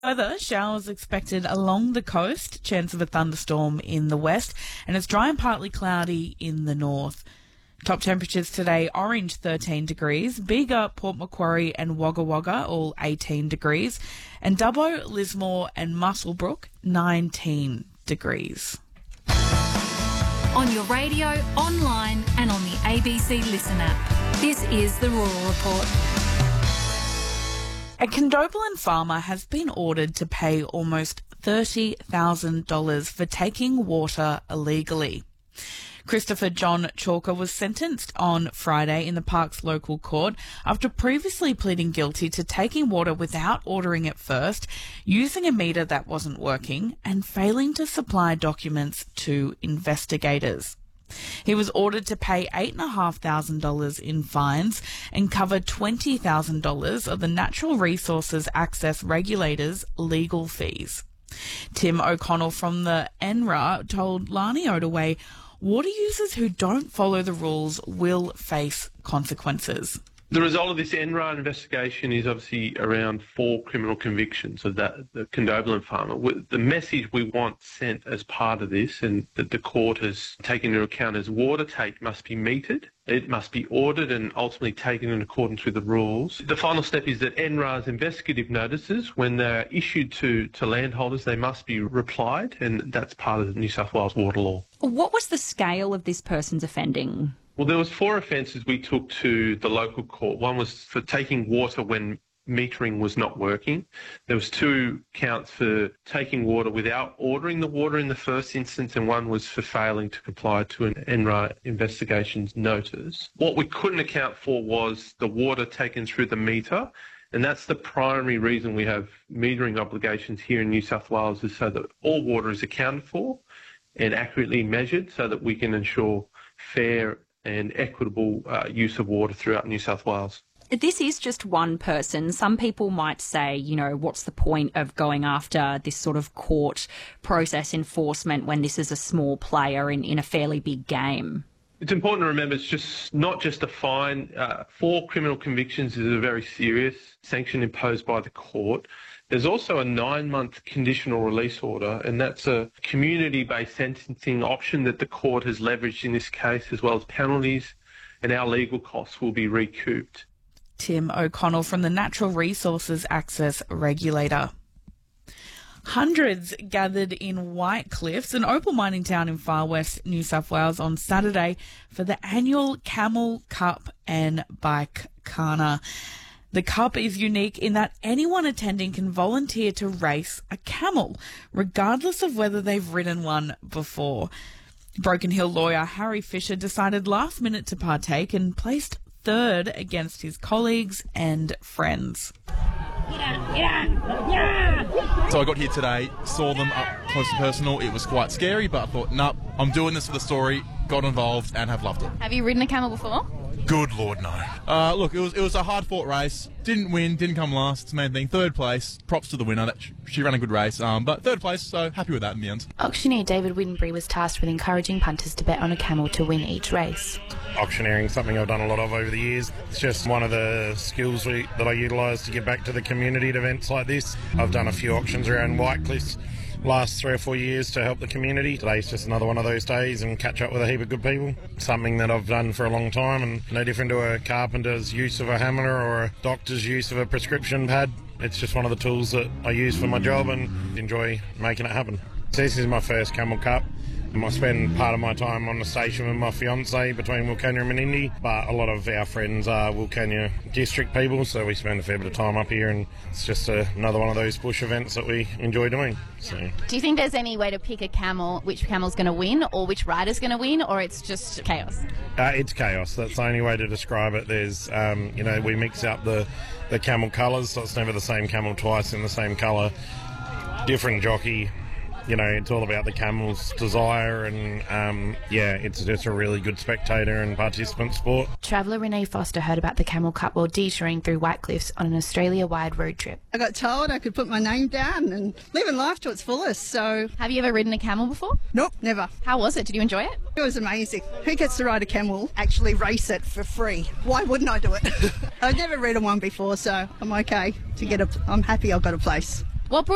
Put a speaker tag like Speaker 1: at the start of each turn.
Speaker 1: Weather, showers expected along the coast, chance of a thunderstorm in the west, and it's dry and partly cloudy in the north. Top temperatures today, Orange 13 degrees, Bega, Port Macquarie and Wagga Wagga all 18 degrees, and Dubbo, Lismore and Muswellbrook 19 degrees.
Speaker 2: On your radio, online and on the ABC Listen app. This is the Rural Report.
Speaker 1: A Condobolin farmer has been ordered to pay almost $30,000 for taking water illegally. Christopher John Chalker was sentenced on Friday in the Parkes local court after previously pleading guilty to taking water without ordering it first, using a meter that wasn't working, and failing to supply documents to investigators. He was ordered to pay $8,500 in fines and cover $20,000 of the Natural Resources Access Regulator's legal fees. Tim O'Connell from the NRA told Lani Odaway water users who don't follow the rules will face consequences.
Speaker 3: The result of this NRA investigation is obviously around 4 criminal convictions of the Condobolin farmer. The message we want sent as part of this, and that the court has taken into account, is water take must be metered, it must be ordered and ultimately taken in accordance with the rules. The final step is that NRA's investigative notices, when they're issued to landholders, they must be replied, and that's part of the New South Wales water law.
Speaker 4: What was the scale of this person's offending?
Speaker 3: Well, there was 4 offences we took to the local court. One was for taking water when metering was not working. There was 2 counts for taking water without ordering the water in the first instance, and one was for failing to comply to an NRA investigations notice. What we couldn't account for was the water taken through the meter, and that's the primary reason we have metering obligations here in New South Wales, is so that all water is accounted for and accurately measured, so that we can ensure fair and equitable use of water throughout New South Wales.
Speaker 4: This is just one person. Some people might say, what's the point of going after this sort of court process enforcement when this is a small player in a fairly big game?
Speaker 3: It's important to remember it's just not just a fine. 4 criminal convictions is a very serious sanction imposed by the court. There's also a 9-month conditional release order, and that's a community-based sentencing option that the court has leveraged in this case, as well as penalties, and our legal costs will be recouped.
Speaker 1: Tim O'Connell from the Natural Resources Access Regulator. Hundreds gathered in White Cliffs, an opal mining town in far west New South Wales, on Saturday for the annual Camel Cup and Bike Kana. The Cup is unique in that anyone attending can volunteer to race a camel, regardless of whether they've ridden one before. Broken Hill lawyer Harry Fisher decided last minute to partake and placed 3rd against his colleagues and friends.
Speaker 5: So I got here today, saw them up close and personal. It was quite scary, but I thought, nope, I'm doing this for the story, got involved and have loved it.
Speaker 6: Have you ridden a camel before?
Speaker 5: Good Lord, no. Look, it was a hard-fought race. Didn't win, didn't come last. It's the main thing. 3rd place. Props to the winner. She ran a good race. But 3rd place, so happy with that in the end.
Speaker 7: Auctioneer David Winbury was tasked with encouraging punters to bet on a camel to win each race.
Speaker 8: Auctioneering is something I've done a lot of over the years. It's just one of the skills that I utilise to give back to the community at events like this. I've done a few auctions around White Cliffs last 3 or 4 years to help the community. Today's just another one of those days and catch up with a heap of good people. Something that I've done for a long time, and no different to a carpenter's use of a hammer or a doctor's use of a prescription pad. It's just one of the tools that I use for my job and enjoy making it happen. So this is my first Camel Cup. I spend part of my time on the station with my fiancée between Wilcannia and Menindee, but a lot of our friends are Wilcannia district people, so we spend a fair bit of time up here, and it's just another one of those bush events that we enjoy doing. So,
Speaker 6: do you think there's any way to pick a camel, which camel's going to win, or which rider's going to win, or it's just chaos?
Speaker 8: It's chaos. That's the only way to describe it. There's, we mix up the camel colours, so it's never the same camel twice in the same colour. Different jockey. It's all about the camel's desire, and it's just a really good spectator and participant sport.
Speaker 7: Traveller Renee Foster heard about the Camel Cup while detouring through White Cliffs on an Australia-wide road trip.
Speaker 9: I got told I could put my name down and living life to its fullest, so...
Speaker 6: Have you ever ridden a camel before?
Speaker 9: Nope, never.
Speaker 6: How was it? Did you enjoy it?
Speaker 9: It was amazing. Who gets to ride a camel, actually race it for free? Why wouldn't I do it? I've never ridden one before, so I'm okay to get I'm happy I've got a place.
Speaker 6: What